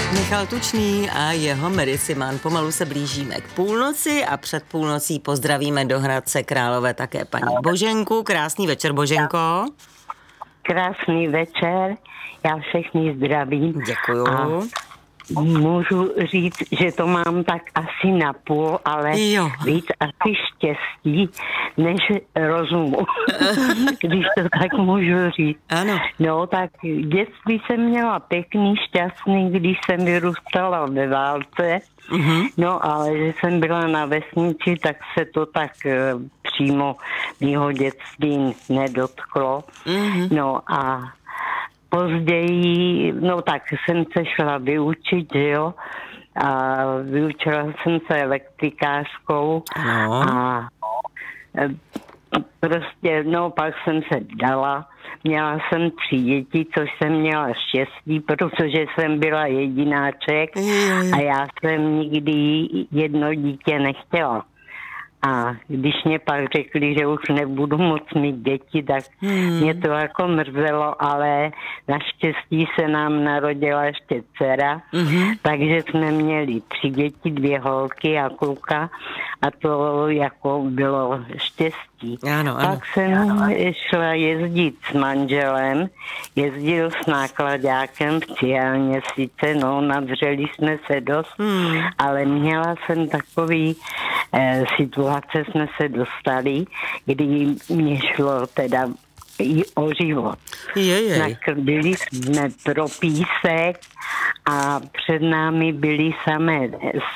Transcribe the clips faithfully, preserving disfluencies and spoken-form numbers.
Michal Tučný a jeho Medisimán. Pomalu se blížíme k půlnoci a před půlnocí pozdravíme do Hradce Králové také paní Boženku. Krásný večer, Boženko. Krásný večer, já všechny zdravím. Děkuju. A můžu říct, že to mám tak asi na půl, ale jo. víc asi štěstí, než rozumu, když to tak můžu říct. Ano. No, tak dětství jsem měla pěkný, šťastný, když jsem vyrůstala ve válce. Mm-hmm. No, ale že jsem byla na vesnici, tak se to tak uh, přímo mýho dětství nedotklo. Mm-hmm. No a později, no tak jsem se šla vyučit, jo, a vyučila jsem se elektrikářkou no. a prostě, no pak jsem se dala, měla jsem tři děti, což jsem měla štěstí, protože jsem byla jedináček a já jsem nikdy jedno dítě nechtěla. A když mě pak řekli, že už nebudu moc mít děti, tak hmm. mě to jako mrzelo, ale naštěstí se nám narodila ještě dcera, hmm. takže jsme měli tři děti, dvě holky a kluka a to jako bylo štěstí. Ano, ano. Pak jsem šla jezdit s manželem, jezdil s nákladákem v Ciálněsice, no nadřeli jsme se dost, hmm. ale měla jsem takový eh, situace, jsme se dostali, kdy mě šlo teda i o život. Byli jsme pro písek a před námi byly samé,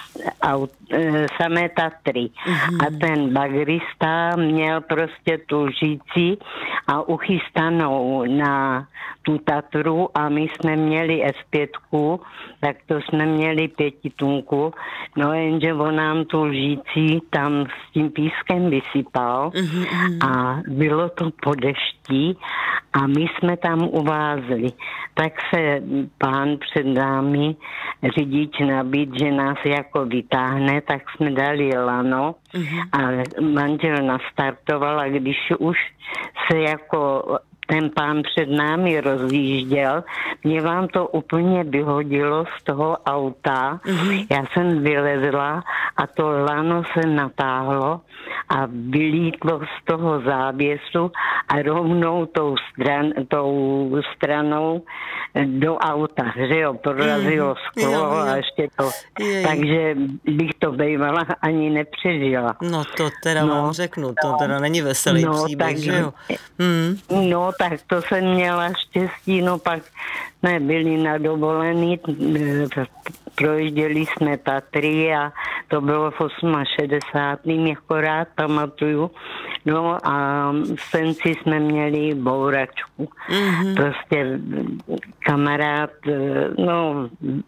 samé Tatry. Mm-hmm. A ten bagrista měl prostě tu lžíci a uchystanou na tu Tatru a my jsme měli es pět, tak to jsme měli pětitunku. No jenže on nám tu lžíci tam s tím pískem vysypal mm-hmm. a bylo to po dešti a my jsme tam uvázli. Tak se pán před námi, řidič nabít, že nás jako vytáhne, tak jsme dali lano mm-hmm. a manžel nastartoval a když už se jako ten pán před námi rozjížděl, mě vám to úplně vyhodilo z toho auta. Mm-hmm. Já jsem vylezla a to lano se natáhlo a vylítlo z toho závěsu a rovnou tou, stran, tou stranou do auta, že jo, prorazilo sklo mm, jo, jo. a ještě to. Jej. Takže bych to bývala ani nepřežila. No to teda no, vám řeknu, to teda není veselý no, příběh, tak, že jo? Hmm. No tak to jsem měla štěstí, no pak jsme byli na dovolený, projížděli jsme Tatry a to bylo v šedesátém osmém akorát pamatuju. No a v Senci jsme měli bouračku. Mm-hmm. Prostě kamarád, no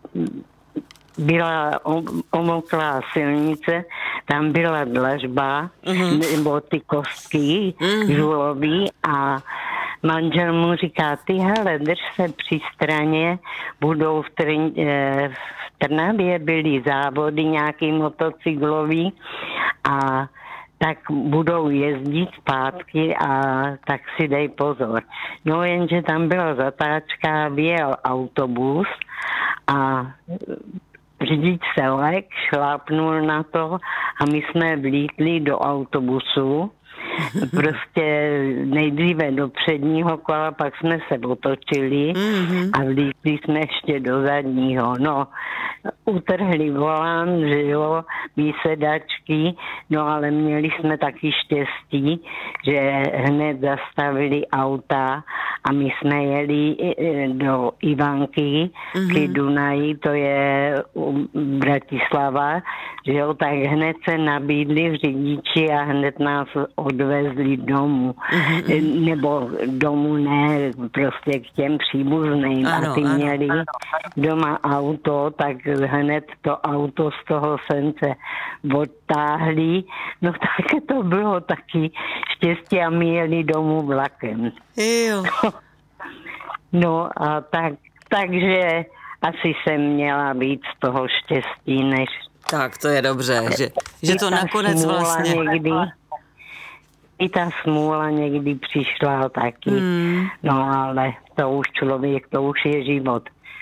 byla omoklá silnice, tam byla dlažba, mm-hmm. nebo ty kostky mm-hmm. žulový a manžel mu říká, ty hele, drž se při straně, budou v, Trn, v Trnavě byly závody nějaký motocyklový a tak budou jezdit zpátky a tak si dej pozor. No jenže tam byla zatáčka, vyjel autobus a řidič se lek, šlápnul na to a my jsme vlítli do autobusu. Prostě nejdříve do předního kola, pak jsme se otočili mm-hmm. a vlítli jsme ještě do zadního. No, utrhli volán, že jo, výsedačky, no ale měli jsme taky štěstí, že hned zastavili auta a my jsme jeli do Ivanky, mm-hmm. k Dunaji, to je Bratislava, že jo, tak hned se nabídli řidiči a hned nás odvezli domů. Mm-hmm. Nebo domů ne, prostě k těm příbuzným. Ano, a ty ano, měli ano. doma auto, tak hned to auto z toho Sence odtáhli. No tak to bylo taky štěstí a my jeli domů vlakem. Jo. No a tak, takže asi jsem měla víc toho štěstí, než... Tak to je dobře, že, že to nakonec vlastně... Někdy, i ta smůla někdy přišla taky, hmm. no ale to už člověk, to už je život.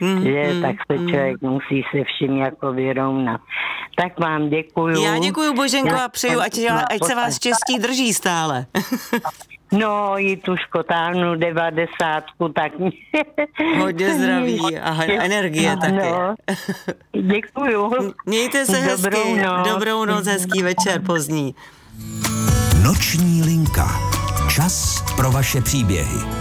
mm, že mm, tak se mm. člověk musí se vším jako vyrovnat. Tak vám děkuju. Já děkuju, Boženko, a přeju, ať, ať se vás štěstí drží stále. No, i tu škotánu devadesátku, tak... Hodně zdraví a energie taky. No, děkuju. Mějte se hezky. Dobrou noc. Dobrou noc, hezký večer pozdní. Noční linka. Čas pro vaše příběhy.